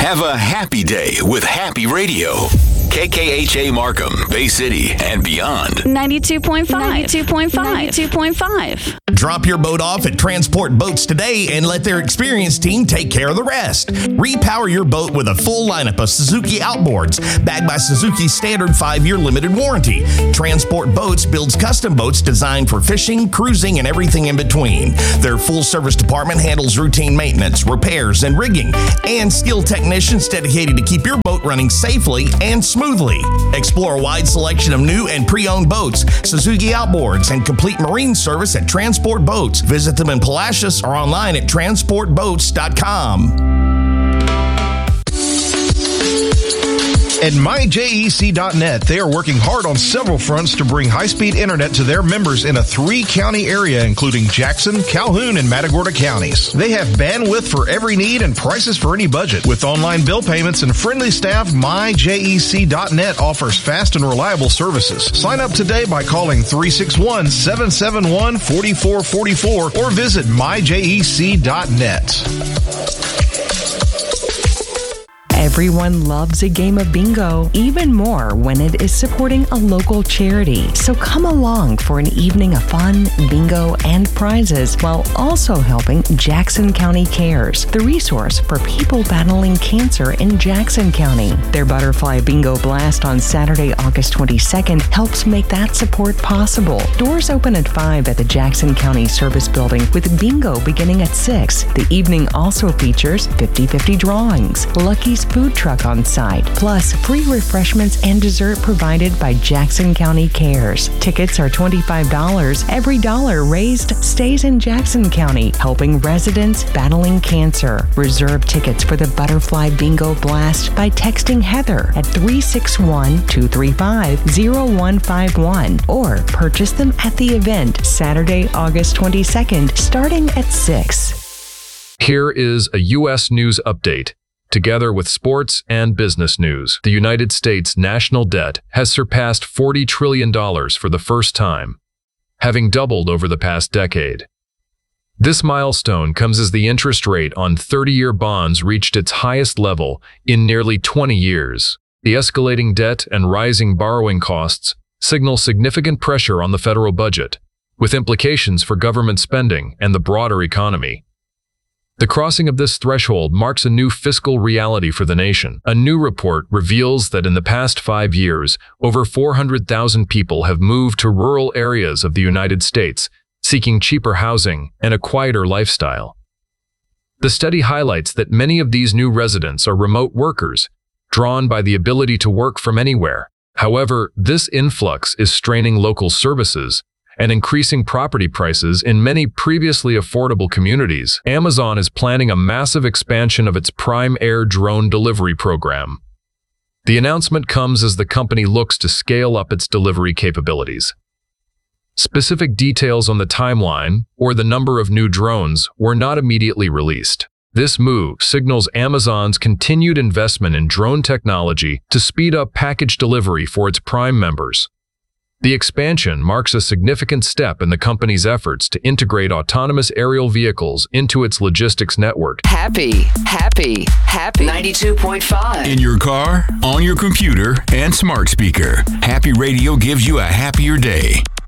Have a happy day with Happy Radio. KKHA Markham, Bay City, and beyond. 92.5. 92.5. 92.5. Drop your boat off at Transport Boats today and let their experienced team take care of the rest. Repower your boat with a full lineup of Suzuki outboards, backed by Suzuki's standard 5-year limited warranty. Transport Boats builds custom boats designed for fishing, cruising, and everything in between. Their full-service department handles routine maintenance, repairs, and rigging, and skilled technicians dedicated to keep your boat running safely and smoothly. Explore a wide selection of new and pre-owned boats, Suzuki outboards, and complete marine service at Transport Boats. Visit them in Palacios or online at transportboats.com. At myjec.net, they are working hard on several fronts to bring high-speed internet to their members in a 3-county area, including Jackson, Calhoun, and Matagorda counties. They have bandwidth for every need and prices for any budget. With online bill payments and friendly staff, myjec.net offers fast and reliable services. Sign up today by calling 361-771-4444 or visit myjec.net. Everyone loves a game of bingo, even more when it is supporting a local charity. So come along for an evening of fun, bingo, and prizes while also helping Jackson County Cares, the resource for people battling cancer in Jackson County. Their Butterfly Bingo Blast on Saturday, August 22nd helps make that support possible. Doors open at 5 at the Jackson County Service Building with bingo beginning at 6. The evening also features 50-50 drawings, Lucky's food truck on site, plus free refreshments and dessert provided by Jackson County Cares. Tickets are $25. Every dollar raised stays in Jackson County, helping residents battling cancer. Reserve tickets for the Butterfly Bingo Blast by texting Heather at 361-235-0151 or purchase them at the event Saturday, August 22nd, starting at 6. Here is a U.S. news update. Together with sports and business news, the United States national debt has surpassed $40 trillion for the first time, having doubled over the past decade. This milestone comes as the interest rate on 30-year bonds reached its highest level in nearly 20 years. The escalating debt and rising borrowing costs signal significant pressure on the federal budget, with implications for government spending and the broader economy. The crossing of this threshold marks a new fiscal reality for the nation. A new report reveals that in the past 5 years, over 400,000 people have moved to rural areas of the United States, seeking cheaper housing and a quieter lifestyle. The study highlights that many of these new residents are remote workers, drawn by the ability to work from anywhere. However, this influx is straining local services and increasing property prices in many previously affordable communities. Amazon is planning a massive expansion of its Prime Air drone delivery program. The announcement comes as the company looks to scale up its delivery capabilities. Specific details on the timeline or the number of new drones were not immediately released. This move signals Amazon's continued investment in drone technology to speed up package delivery for its Prime members. The expansion marks a significant step in the company's efforts to integrate autonomous aerial vehicles into its logistics network. Happy 92.5. In your car, on your computer, and smart speaker, Happy Radio gives you a happier day.